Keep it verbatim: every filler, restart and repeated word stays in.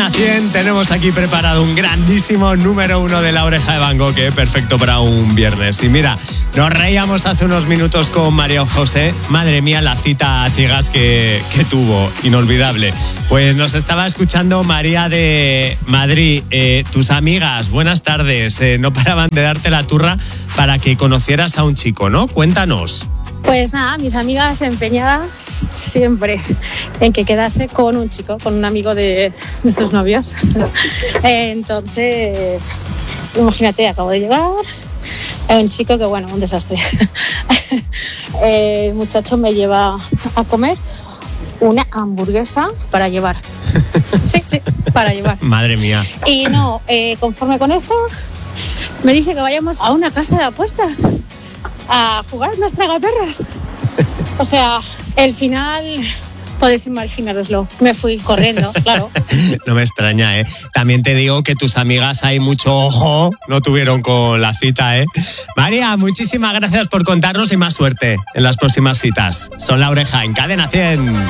Cadena cien tenemos aquí preparado un grandísimo número uno de La Oreja de Van Gogh, que perfecto para un viernes. Y mira, nos reíamos hace unos minutos con María José. Madre mía, la cita a ciegas que, que tuvo, inolvidable. Pues nos estaba escuchando María de Madrid. Eh, tus amigas, buenas tardes, eh, no paraban de darte la turra para que conocieras a un chico, ¿no? Cuéntanos. Pues nada, mis amigas empeñadas siempre en que quedase con un chico, con un amigo de, de sus novios. Entonces, imagínate, acabo de llegar, un chico que, bueno, un desastre. El muchacho me lleva a comer una hamburguesa para llevar. Sí, sí, para llevar. Madre mía. Y no, eh, conforme con eso, me dice que vayamos a una casa de apuestas a jugar unas tragaperras. O sea, el final, podéis imaginaroslo. Me fui corriendo, claro. No me extraña, ¿eh? También te digo que tus amigas hay mucho ojo, no tuvieron con la cita, ¿eh? María, muchísimas gracias por contarnos y más suerte en las próximas citas. Son La Oreja en Cadena cien.